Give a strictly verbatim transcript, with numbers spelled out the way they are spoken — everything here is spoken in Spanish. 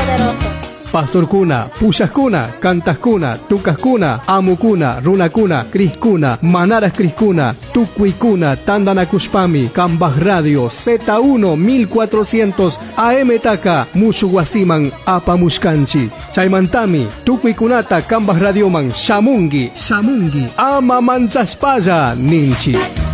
poderoso. Pastor Kuna, Pushas Kuna, Cantas Kuna, Tucas Kuna, Amu Kuna, Runa Kuna, Cris Kuna, Manaras Cris Kuna, Tucui Kuna, Tandanakushpami, Cambaj Radio, Z uno mil cuatrocientos, A M Taka, Mushuguasiman, Apamushkanchi, Chaimantami, Tucui Kunata, Cambaj Radioman, Shamungi, Shamungi, Ama Manchaspaya, Ninchi.